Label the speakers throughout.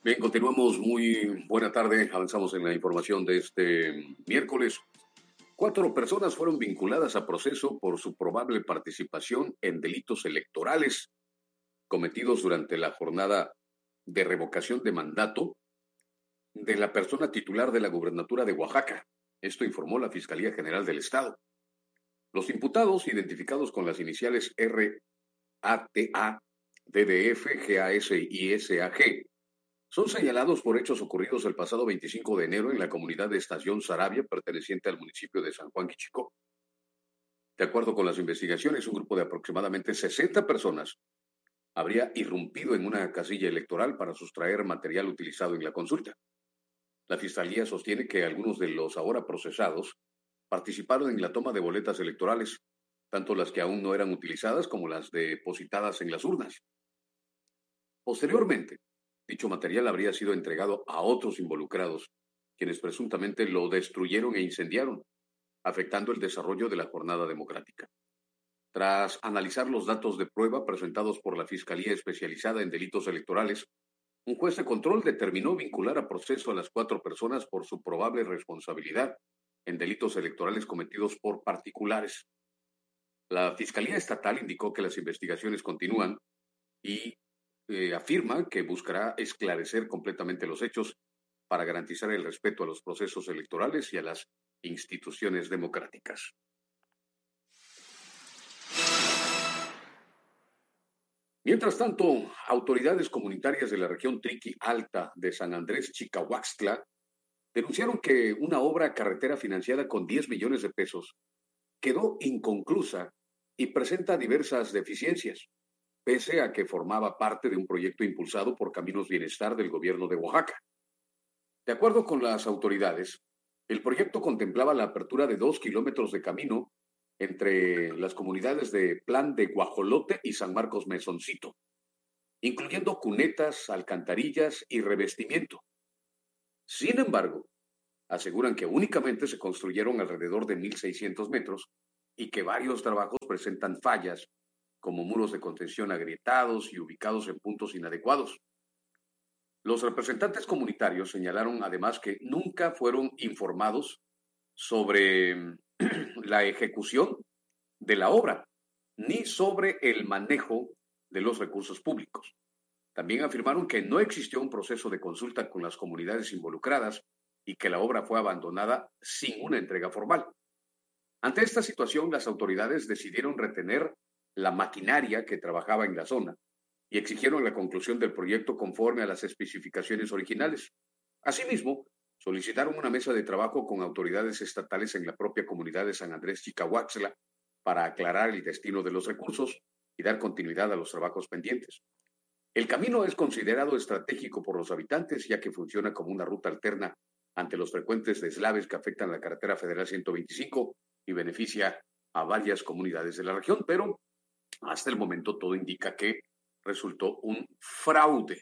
Speaker 1: Bien, continuamos. Muy buena tarde. Avanzamos en la información de este miércoles. 4 personas fueron vinculadas a proceso por su probable participación en delitos electorales cometidos durante la jornada de revocación de mandato de la persona titular de la gubernatura de Oaxaca. Esto informó la Fiscalía General del Estado. Los imputados, identificados con las iniciales RATA, DDF, GAS y SAG, son señalados por hechos ocurridos el pasado 25 de enero en la comunidad de Estación Sarabia, perteneciente al municipio de San Juan Quichicó. De acuerdo con las investigaciones, un grupo de aproximadamente 60 personas habría irrumpido en una casilla electoral para sustraer material utilizado en la consulta. La Fiscalía sostiene que algunos de los ahora procesados participaron en la toma de boletas electorales, tanto las que aún no eran utilizadas como las depositadas en las urnas. Posteriormente, dicho material habría sido entregado a otros involucrados, quienes presuntamente lo destruyeron e incendiaron, afectando el desarrollo de la jornada democrática. Tras analizar los datos de prueba presentados por la Fiscalía Especializada en Delitos Electorales, un juez de control determinó vincular a proceso a las 4 personas por su probable responsabilidad en delitos electorales cometidos por particulares. La Fiscalía Estatal indicó que las investigaciones continúan y afirma que buscará esclarecer completamente los hechos para garantizar el respeto a los procesos electorales y a las instituciones democráticas. Mientras tanto, autoridades comunitarias de la región Triqui Alta de San Andrés Chicahuaxtla denunciaron que una obra carretera financiada con 10 millones de pesos quedó inconclusa y presenta diversas deficiencias, pese a que formaba parte de un proyecto impulsado por Caminos Bienestar del gobierno de Oaxaca. De acuerdo con las autoridades, el proyecto contemplaba la apertura de 2 kilómetros de camino entre las comunidades de Plan de Guajolote y San Marcos Mesoncito, incluyendo cunetas, alcantarillas y revestimiento. Sin embargo, aseguran que únicamente se construyeron alrededor de 1,600 metros y que varios trabajos presentan fallas, como muros de contención agrietados y ubicados en puntos inadecuados. Los representantes comunitarios señalaron además que nunca fueron informados sobre la ejecución de la obra, ni sobre el manejo de los recursos públicos. También afirmaron que no existió un proceso de consulta con las comunidades involucradas y que la obra fue abandonada sin una entrega formal. Ante esta situación, las autoridades decidieron retener la maquinaria que trabajaba en la zona y exigieron la conclusión del proyecto conforme a las especificaciones originales. Asimismo, solicitaron una mesa de trabajo con autoridades estatales en la propia comunidad de San Andrés Chicahuaxtla para aclarar el destino de los recursos y dar continuidad a los trabajos pendientes. El camino es considerado estratégico por los habitantes, ya que funciona como una ruta alterna ante los frecuentes deslaves que afectan la carretera federal 125 y beneficia a varias comunidades de la región, pero hasta el momento todo indica que resultó un fraude.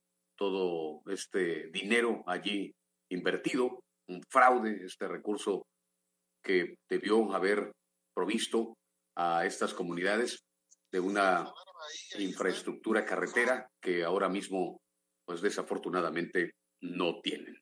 Speaker 1: Todo este dinero allí invertido, un fraude, este recurso que debió haber provisto a estas comunidades de una infraestructura carretera que ahora mismo, pues desafortunadamente, no tienen.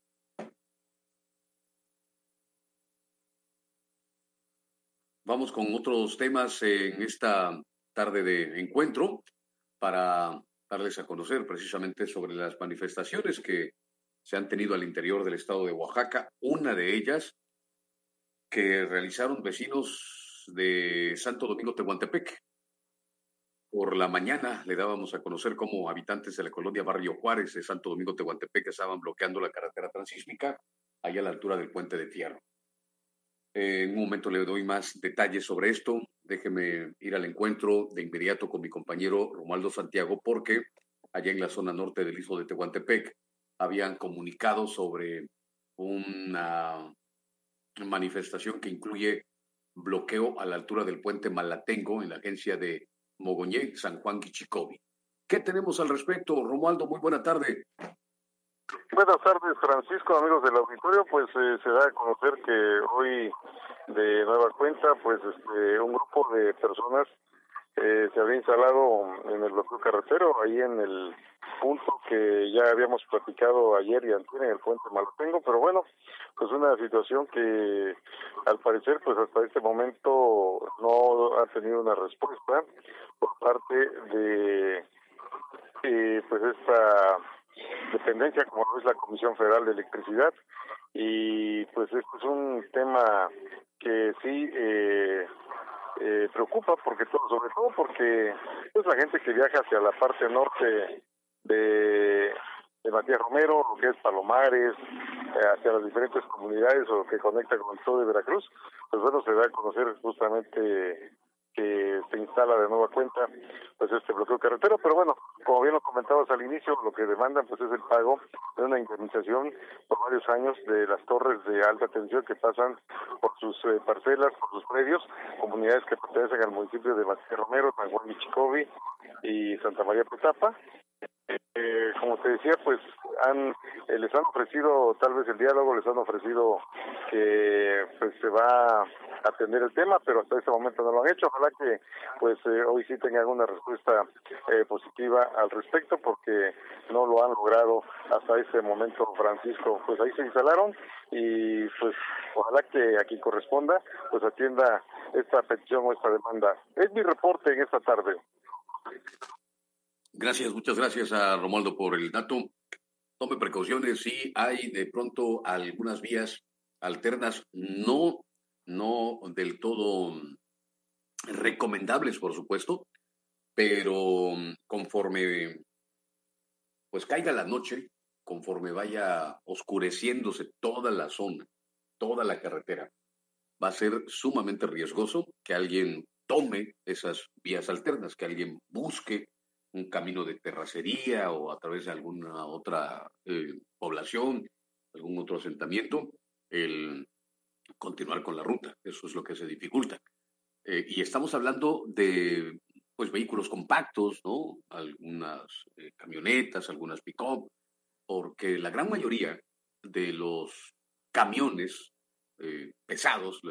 Speaker 1: Vamos con otros temas en esta tarde de encuentro para darles a conocer precisamente sobre las manifestaciones que se han tenido al interior del estado de Oaxaca. Una de ellas que realizaron vecinos de Santo Domingo Tehuantepec. Por la mañana le dábamos a conocer cómo habitantes de la colonia Barrio Juárez de Santo Domingo Tehuantepec estaban bloqueando la carretera transísmica allá a la altura del Puente de Fierro. En un momento le doy más detalles sobre esto. Déjeme ir al encuentro de inmediato con mi compañero Romualdo Santiago, porque allá en la zona norte del istmo de Tehuantepec habían comunicado sobre una manifestación que incluye bloqueo a la altura del puente Malatengo en la agencia de Mogoñé, San Juan Quichicobi. ¿Qué tenemos al respecto, Romualdo? Muy buena tarde.
Speaker 2: Buenas tardes, Francisco, amigos del auditorio. Pues se da a conocer que hoy, de nueva cuenta, pues un grupo de personas se había instalado en el bloqueo carretero, ahí en el punto que ya habíamos platicado ayer y antier en el puente Malatengo, pero bueno, pues una situación que al parecer pues hasta este momento no ha tenido una respuesta por parte de pues esta dependencia como lo es la Comisión Federal de Electricidad, y pues este es un tema que sí preocupa, porque sobre todo porque pues la gente que viaja hacia la parte norte de Matías Romero, lo que es Palomares, hacia las diferentes comunidades o que conecta con el sur de Veracruz, pues bueno, se da a conocer justamente que se instala de nueva cuenta pues este bloqueo carretero, pero bueno, como bien lo comentabas al inicio, lo que demandan pues es el pago de una indemnización por varios años de las torres de alta tensión que pasan por sus parcelas, por sus predios, comunidades que pertenecen al municipio de Matías Romero, San Juan Michicovi y Santa María Petapa. Como te decía, pues les han ofrecido tal vez el diálogo, les han ofrecido que pues se va a atender el tema, pero hasta este momento no lo han hecho. Ojalá que pues hoy sí tengan una respuesta positiva al respecto, porque no lo han logrado hasta este momento, Francisco. Pues ahí se instalaron y pues ojalá que a quien corresponda pues atienda esta petición o esta demanda. Es mi reporte en esta tarde.
Speaker 1: Gracias, muchas gracias a Romualdo por el dato. Tome precauciones, sí hay de pronto algunas vías alternas, no del todo recomendables, por supuesto, pero conforme pues caiga la noche, conforme vaya oscureciéndose toda la zona, toda la carretera, va a ser sumamente riesgoso que alguien tome esas vías alternas, que alguien busque un camino de terracería o a través de alguna otra población, algún otro asentamiento, el continuar con la ruta. Eso es lo que se dificulta. Y estamos hablando de pues vehículos compactos, ¿no? Algunas camionetas, algunas pick-up, porque la gran mayoría de los camiones pesados,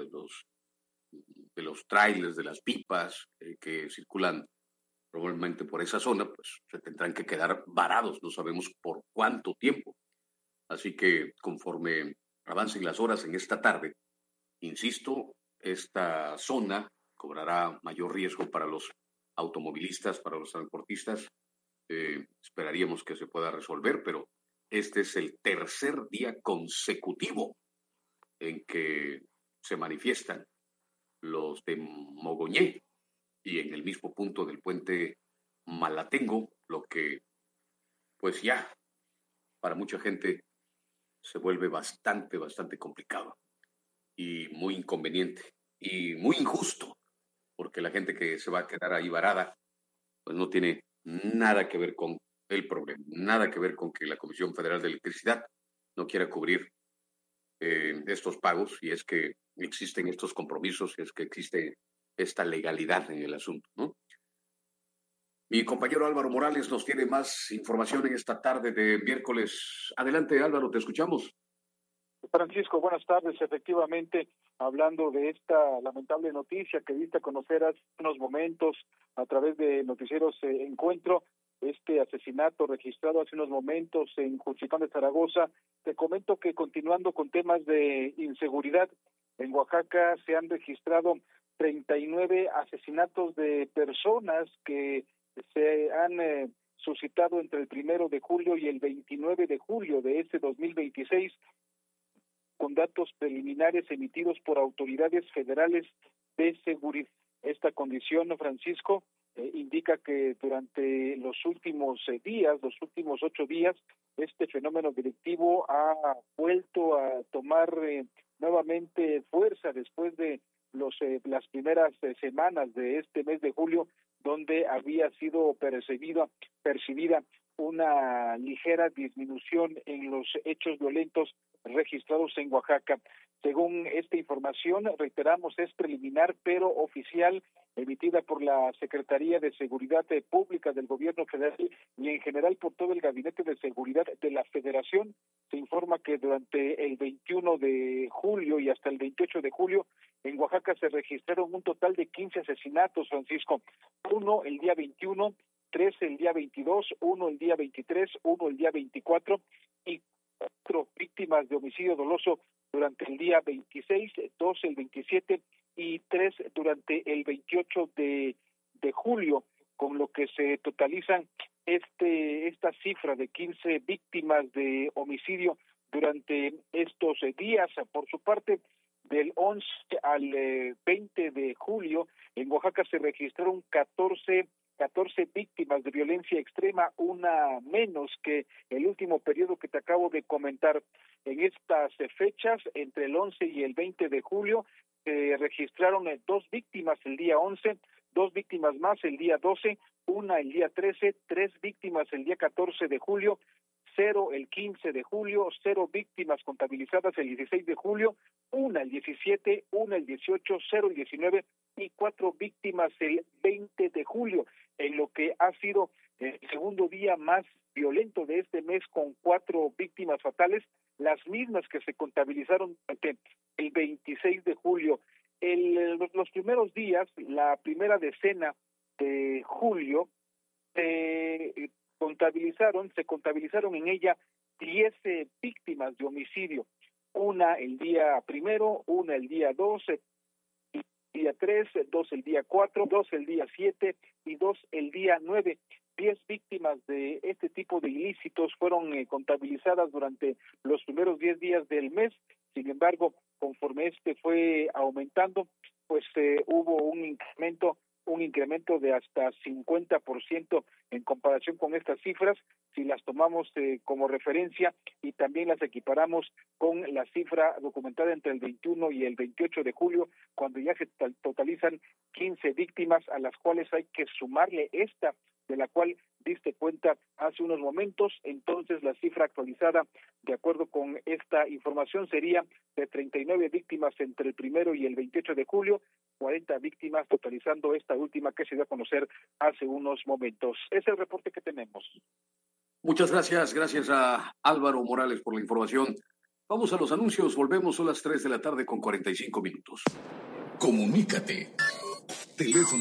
Speaker 1: de los trailers, de las pipas que circulan probablemente por esa zona, pues se tendrán que quedar varados, no sabemos por cuánto tiempo. Así que conforme avancen las horas en esta tarde, insisto, esta zona cobrará mayor riesgo para los automovilistas, para los transportistas. Esperaríamos que se pueda resolver, pero este es el tercer día consecutivo en que se manifiestan los de Mogoñé y en el mismo punto del puente Malatengo, lo que pues ya para mucha gente se vuelve bastante complicado y muy inconveniente y muy injusto, porque la gente que se va a quedar ahí varada pues no tiene nada que ver con el problema, nada que ver con que la Comisión Federal de Electricidad no quiera cubrir estos pagos, y es que existen estos compromisos, y es que existe esta legalidad en el asunto, ¿no? Mi compañero Álvaro Morales nos tiene más información en esta tarde de miércoles. Adelante, Álvaro, te escuchamos.
Speaker 3: Francisco, buenas tardes. Efectivamente, hablando de esta lamentable noticia que diste a conocer hace unos momentos a través de Noticieros Encuentro, este asesinato registrado hace unos momentos en Juchitán de Zaragoza, te comento que continuando con temas de inseguridad, en Oaxaca se han registrado 39 asesinatos de personas que se han suscitado entre el 1 de julio y el 29 de julio de este 2026, con datos preliminares emitidos por autoridades federales de seguridad. Esta condición, Francisco, indica que durante los últimos días, los últimos 8 días, este fenómeno delictivo ha vuelto a tomar nuevamente fuerza después de las primeras semanas de este mes de julio, donde había sido percibida una ligera disminución en los hechos violentos registrados en Oaxaca. Según esta información, reiteramos, es preliminar pero oficial, emitida por la Secretaría de Seguridad Pública del Gobierno Federal y en general por todo el Gabinete de Seguridad de la Federación. Se informa que durante el 21 de julio y hasta el 28 de julio en Oaxaca se registraron un total de 15 asesinatos, Francisco. Uno el día 21, 3 el día 22, 1 el día 23, 1 el día 24 y 4 víctimas de homicidio doloso durante el día 26, 2 el 27 y 3 durante el 28 de julio, con lo que se totalizan esta cifra de 15 víctimas de homicidio durante estos días. Por su parte, del 11 al 20 de julio, en Oaxaca se registraron 14 víctimas de violencia extrema, una menos que el último periodo que te acabo de comentar. En estas fechas, entre el 11 y el 20 de julio, se registraron 2 víctimas el día 11, 2 víctimas más el día 12, una el día 13, 3 víctimas el día 14 de julio, 0 el 15 de julio, 0 víctimas contabilizadas el 16 de julio, una el 17, una el 18, 0 el 19 y 4 víctimas el 20 de julio, en lo que ha sido el segundo día más violento de este mes con 4 víctimas fatales, las mismas que se contabilizaron durante el 26 de julio. Los primeros días, la primera decena de julio, se contabilizaron en ella 10 víctimas de homicidio, una el día primero, una el día 12, el día 3, 2 el día 4, 2 el día 7 y 2 el día 9. 10 víctimas de este tipo de ilícitos fueron contabilizadas durante los primeros 10 días del mes. Sin embargo, conforme fue aumentando, pues hubo un incremento de hasta 50% en comparación con estas cifras, si las tomamos como referencia y también las equiparamos con la cifra documentada entre el 21 y el 28 de julio, cuando ya se totalizan 15 víctimas, a las cuales hay que sumarle esta de la cual diste cuenta hace unos momentos. Entonces la cifra actualizada, de acuerdo con esta información, sería de 39 víctimas entre el 1 y el 28 de julio, 40 víctimas, totalizando esta última que se dio a conocer hace unos momentos. Es el reporte que tenemos.
Speaker 1: Muchas gracias a Álvaro Morales por la información. Vamos a los anuncios, volvemos, son las 3 de la tarde con 45 minutos.
Speaker 4: Comunícate. Teléfono